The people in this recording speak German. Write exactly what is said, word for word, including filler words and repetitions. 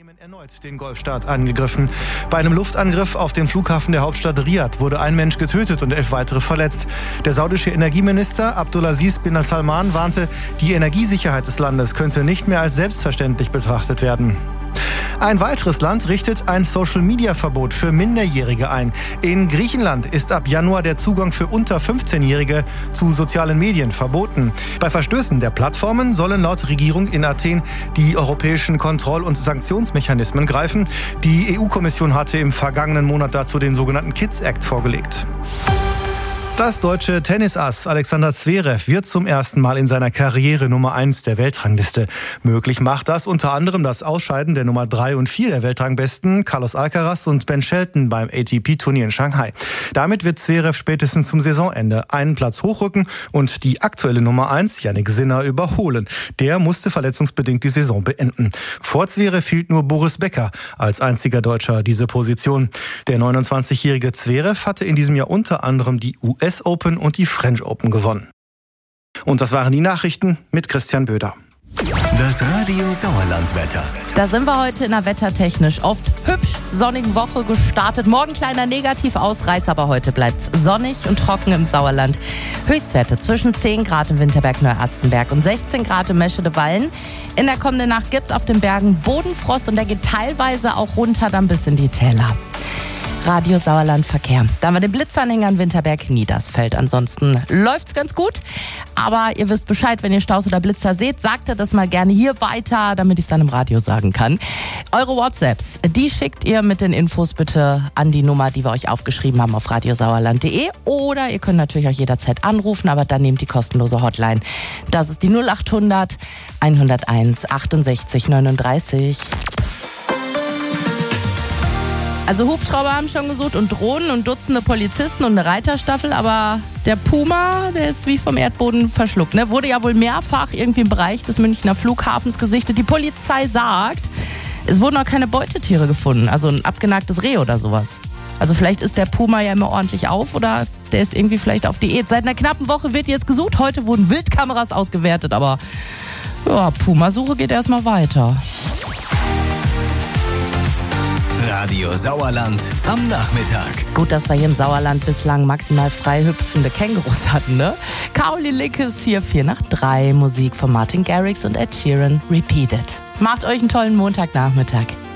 Erneut den Golfstaat angegriffen. Bei einem Luftangriff auf den Flughafen der Hauptstadt Riad wurde ein Mensch getötet und elf weitere verletzt. Der saudische Energieminister Abdulaziz bin Salman warnte, die Energiesicherheit des Landes könnte nicht mehr als selbstverständlich betrachtet werden. Ein weiteres Land richtet ein Social-Media-Verbot für Minderjährige ein. In Griechenland ist ab Januar der Zugang für unter fünfzehnjährige zu sozialen Medien verboten. Bei Verstößen der Plattformen sollen laut Regierung in Athen die europäischen Kontroll- und Sanktionsmechanismen greifen. Die E U-Kommission hatte im vergangenen Monat dazu den sogenannten Kids Act vorgelegt. Das deutsche Tennisass Alexander Zverev wird zum ersten Mal in seiner Karriere Nummer eins der Weltrangliste. Möglich macht das unter anderem das Ausscheiden der Nummer drei und vier der Weltrangbesten Carlos Alcaraz und Ben Shelton beim A T P-Turnier in Shanghai. Damit wird Zverev spätestens zum Saisonende einen Platz hochrücken und die aktuelle Nummer eins, Jannik Sinner, überholen. Der musste verletzungsbedingt die Saison beenden. Vor Zverev hielt nur Boris Becker als einziger Deutscher diese Position. Der neunundzwanzigjährige Zverev hatte in diesem Jahr unter anderem die U S Open und die French Open gewonnen. Und das waren die Nachrichten mit Christian Böder. Das Radio Sauerland-Wetter. Da sind wir heute in der wettertechnisch oft hübsch sonnigen Woche gestartet. Morgen kleiner Negativausreißer, aber heute bleibt's sonnig und trocken im Sauerland. Höchstwerte zwischen zehn Grad im Winterberg Neuastenberg und sechzehn Grad im Meschede-Wallen. In der kommenden Nacht gibt's auf den Bergen Bodenfrost und der geht teilweise auch runter dann bis in die Täler. Radio Sauerland Verkehr. Da haben wir den Blitzanhänger in Winterberg-Niedersfeld. Ansonsten läuft's ganz gut. Aber ihr wisst Bescheid, wenn ihr Staus oder Blitzer seht, sagt ihr das mal gerne hier weiter, damit ich es dann im Radio sagen kann. Eure WhatsApps, die schickt ihr mit den Infos bitte an die Nummer, die wir euch aufgeschrieben haben auf radiosauerland punkt de. Oder ihr könnt natürlich auch jederzeit anrufen, aber dann nehmt die kostenlose Hotline. Das ist die null achthundert hunderteins achtundsechzig neununddreißig. Also Hubschrauber haben schon gesucht und Drohnen und Dutzende Polizisten und eine Reiterstaffel, aber der Puma, der ist wie vom Erdboden verschluckt. Ne? Wurde ja wohl mehrfach irgendwie im Bereich des Münchner Flughafens gesichtet. Die Polizei sagt, es wurden auch keine Beutetiere gefunden, also ein abgenagtes Reh oder sowas. Also vielleicht ist der Puma ja immer ordentlich auf oder der ist irgendwie vielleicht auf Diät. Seit einer knappen Woche wird jetzt gesucht. Heute wurden Wildkameras ausgewertet, aber ja, Pumasuche geht erstmal weiter. Radio Sauerland am Nachmittag. Gut, dass wir hier im Sauerland bislang maximal frei hüpfende Kängurus hatten, ne? Caroline Lickes hier vier nach drei. Musik von Martin Garrix und Ed Sheeran. Repeat it. Macht euch einen tollen Montagnachmittag.